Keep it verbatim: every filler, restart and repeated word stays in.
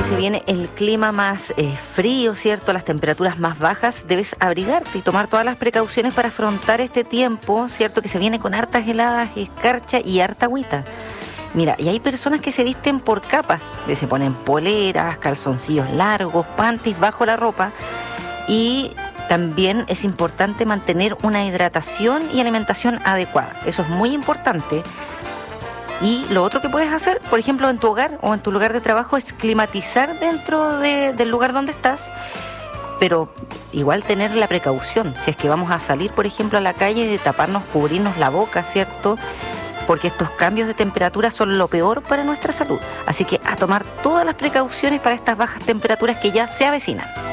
se viene el clima más eh, frío, ¿cierto? Las temperaturas más bajas, debes abrigarte y tomar todas las precauciones para afrontar este tiempo, ¿cierto? Que se viene con hartas heladas, escarcha y harta agüita. Mira, y hay personas que se visten por capas, que se ponen poleras, calzoncillos largos, panties bajo la ropa, y también es importante mantener una hidratación y alimentación adecuada. Eso es muy importante. Y lo otro que puedes hacer, por ejemplo, en tu hogar o en tu lugar de trabajo, es climatizar dentro de, del lugar donde estás, pero igual tener la precaución. Si es que vamos a salir, por ejemplo, a la calle, de taparnos, cubrirnos la boca, ¿cierto? Porque estos cambios de temperatura son lo peor para nuestra salud. Así que a tomar todas las precauciones para estas bajas temperaturas que ya se avecinan.